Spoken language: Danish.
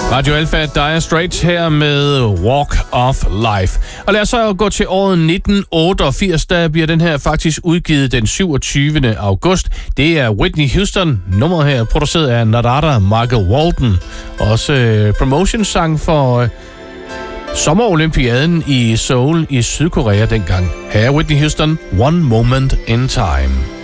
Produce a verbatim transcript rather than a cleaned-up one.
Radio Alpha, Dire Straits her med Walk of Life. Og lad os så gå til året nitten otteogfirs, der bliver den her faktisk udgivet den syvogtyvende august. Det er Whitney Houston, nummeret her produceret af Narada Michael Walden. Også øh, promotionssang for øh, sommerolympiaden i Seoul i Sydkorea dengang. Her er Whitney Houston, One Moment in Time.